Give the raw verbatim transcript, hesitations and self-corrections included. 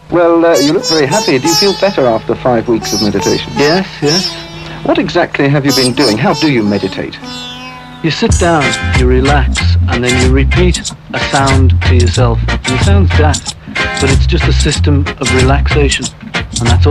Well, uh, you look very happy. Do you feel better after five weeks of meditation? Yes, yes. What exactly have you been doing? How do you meditate? You sit down, you relax, and then you repeat a sound to yourself. And it sounds daft, but it's just a system of relaxation, and that's all.